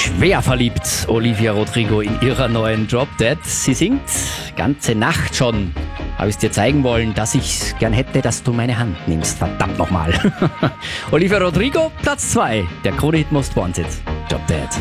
Schwer verliebt, Olivia Rodrigo in ihrer neuen Drop Dead. Sie singt ganze Nacht schon. Habe ich dir zeigen wollen, dass ich gern hätte, dass du meine Hand nimmst. Verdammt nochmal. Olivia Rodrigo, Platz 2. Der Krone-Hit Most Wanted. Drop Dead.